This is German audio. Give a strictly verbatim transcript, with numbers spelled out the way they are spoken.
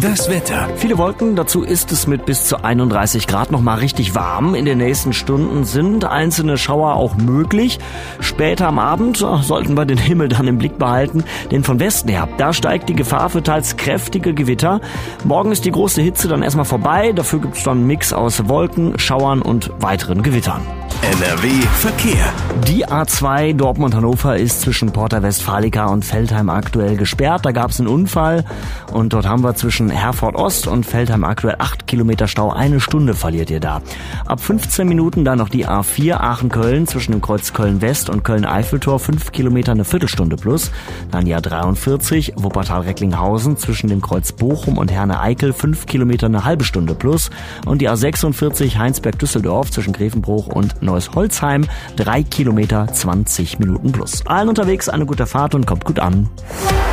Das Wetter. Viele Wolken, dazu ist es mit bis zu einunddreißig Grad noch mal richtig warm. In den nächsten Stunden sind einzelne Schauer auch möglich. Später am Abend sollten wir den Himmel dann im Blick behalten, denn von Westen her, da steigt die Gefahr für teils kräftige Gewitter. Morgen ist die große Hitze dann erstmal vorbei, dafür gibt es dann einen Mix aus Wolken, Schauern und weiteren Gewittern. N R W Verkehr. Die A zwei Dortmund-Hannover ist zwischen Porta Westfalica und Veltheim aktuell gesperrt. Da gab es einen Unfall und dort haben wir zwischen Herford Ost und Veltheim aktuell acht Kilometer Stau. Eine Stunde verliert ihr da. Ab fünfzehn Minuten dann noch die A vier Aachen-Köln zwischen dem Kreuz Köln-West und Köln-Eiffeltor. fünf Kilometer eine Viertelstunde plus. Dann die A dreiundvierzig Wuppertal-Recklinghausen zwischen dem Kreuz Bochum und Herne-Eickel. fünf Kilometer eine halbe Stunde plus. Und die A sechsundvierzig Heinsberg-Düsseldorf zwischen Grevenbruch und Neuss-Holzheim, drei Kilometer, zwanzig Minuten plus. Allen unterwegs eine gute Fahrt und kommt gut an.